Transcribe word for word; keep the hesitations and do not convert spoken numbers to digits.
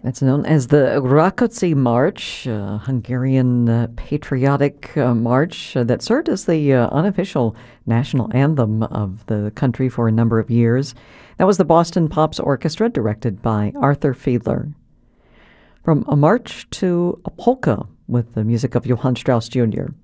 It's known as the Rákóczi March, a Hungarian uh, patriotic uh, march uh, that served as the uh, unofficial national anthem of the country for a number of years. That was the Boston Pops Orchestra, directed by Arthur Fiedler. From a march to a polka with the music of Johann Strauss Junior